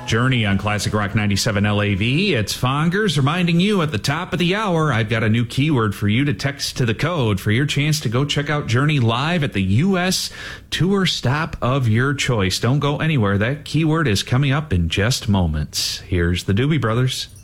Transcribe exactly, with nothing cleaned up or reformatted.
Journey on Classic Rock ninety-seven L A V. It's Fongers reminding you at the top of the hour, I've got a new keyword for you to text to the code for your chance to go check out Journey live at the U S tour stop of your choice. Don't go anywhere. That keyword is coming up in just moments. Here's the Doobie Brothers.